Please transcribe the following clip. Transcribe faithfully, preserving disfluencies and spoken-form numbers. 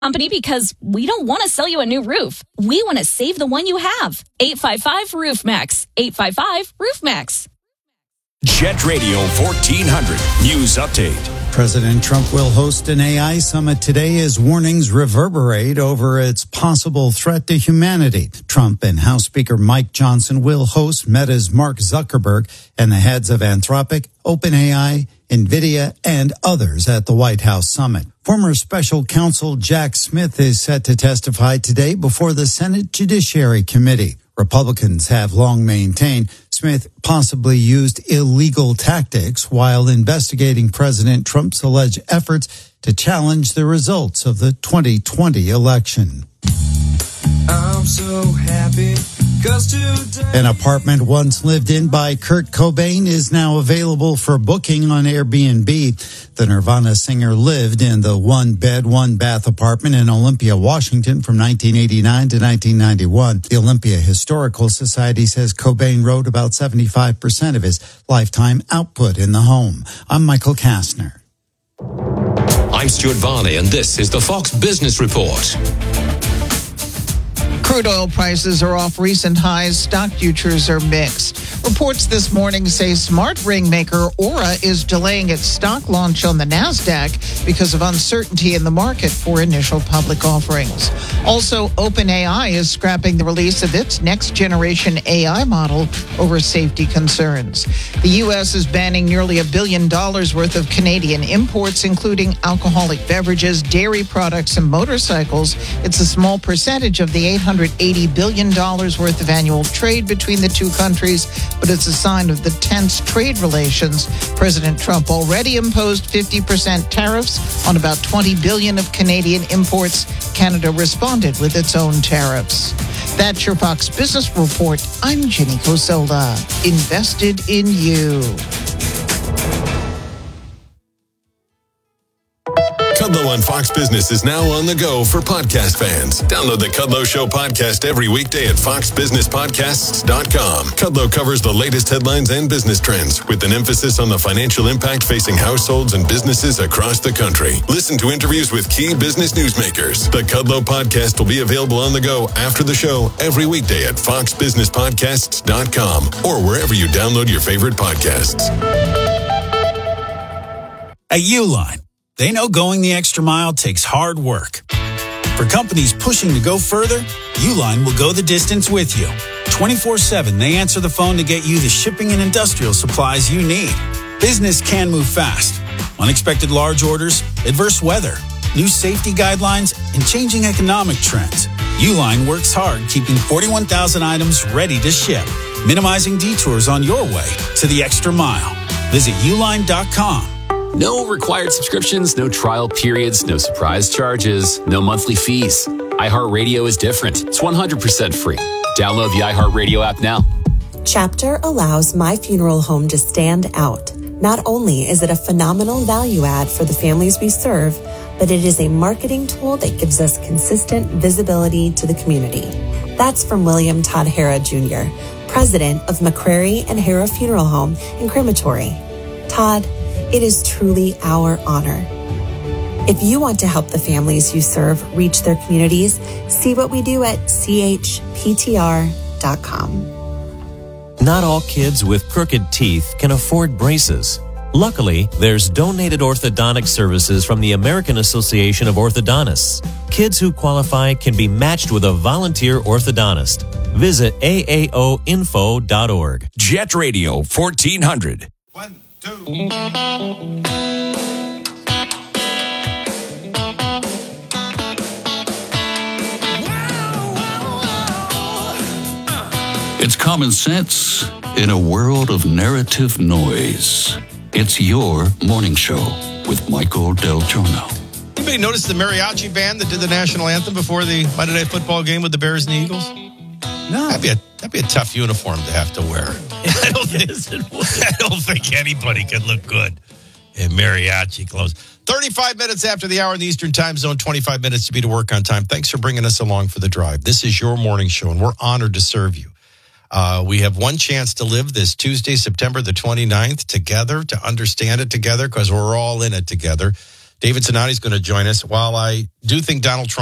company because we don't want to sell you a new roof. We want to save the one you have. eight five five roof max. eight five five roof max. Jet Radio fourteen hundred News Update. President Trump will host an A I summit today as warnings reverberate over its possible threat to humanity. Trump and House Speaker Mike Johnson will host Meta's Mark Zuckerberg and the heads of Anthropic, OpenAI, NVIDIA, and others at the White House summit. Former special counsel Jack Smith is set to testify today before the Senate Judiciary Committee. Republicans have long maintained Smith possibly used illegal tactics while investigating President Trump's alleged efforts to challenge the results of the twenty twenty election. I'm so happy because today... An apartment once lived in by Kurt Cobain is now available for booking on Airbnb. The Nirvana singer lived in the one-bed, one-bath apartment in Olympia, Washington from nineteen eighty-nine to nineteen ninety-one. The Olympia Historical Society says Cobain wrote about seventy-five percent of his lifetime output in the home. I'm Michael Kastner. I'm Stuart Varney, and this is the Fox Business Report. Crude oil prices are off recent highs. Stock futures are mixed. Reports this morning say smart ring maker Aura is delaying its stock launch on the NASDAQ because of uncertainty in the market for initial public offerings. Also, OpenAI is scrapping the release of its next-generation A I model over safety concerns. The U S is banning nearly a billion dollars worth of Canadian imports, including alcoholic beverages, dairy products, and motorcycles. It's a small percentage of the eight hundred eighty billion dollars worth of annual trade between the two countries, but it's a sign of the tense trade relations. President Trump already imposed fifty percent tariffs on about twenty billion dollars of Canadian imports. Canada responded with its own tariffs. That's your Fox Business Report. I'm Jenny Cosola. Invested in you. Kudlow on Fox Business is now on the go for podcast fans. Download the Kudlow Show podcast every weekday at fox business podcasts dot com. Kudlow covers the latest headlines and business trends with an emphasis on the financial impact facing households and businesses across the country. Listen to interviews with key business newsmakers. The Kudlow podcast will be available on the go after the show every weekday at fox business podcasts dot com or wherever you download your favorite podcasts. At Uline, they know going the extra mile takes hard work. For companies pushing to go further, Uline will go the distance with you. twenty-four seven, they answer the phone to get you the shipping and industrial supplies you need. Business can move fast. Unexpected large orders, adverse weather, new safety guidelines, and changing economic trends. Uline works hard keeping forty-one thousand items ready to ship, minimizing detours on your way to the extra mile. Visit uline dot com. No required subscriptions, no trial periods, no surprise charges, no monthly fees. iHeartRadio is different. It's one hundred percent free. Download the iHeartRadio app now. Chapter allows My Funeral Home to stand out. Not only is it a phenomenal value add for the families we serve, but it is a marketing tool that gives us consistent visibility to the community. That's from William Todd Hara Junior, president of McCrary and Hara Funeral Home and Crematory. Todd, it is truly our honor. If you want to help the families you serve reach their communities, see what we do at c h p t r dot com. Not all kids with crooked teeth can afford braces. Luckily, there's donated orthodontic services from the American Association of Orthodontists. Kids who qualify can be matched with a volunteer orthodontist. Visit a a o info dot org. Jet Radio fourteen hundred. One, two. It's common sense in a world of narrative noise. It's your morning show with Michael Del Giorno. Anybody notice the mariachi band that did the national anthem before the Monday Night Football game with the Bears and the Eagles? No. That'd be a, that'd be a tough uniform to have to wear. I don't, think, I don't think anybody can look good in mariachi clothes. thirty-five minutes after the hour in the Eastern Time Zone, twenty-five minutes to be to work on time. Thanks for bringing us along for the drive. This is your morning show, and we're honored to serve you. Uh, we have one chance to live this Tuesday, September the twenty-ninth, together, to understand it together, because we're all in it together. David Zanotti is going to join us. While I do think Donald Trump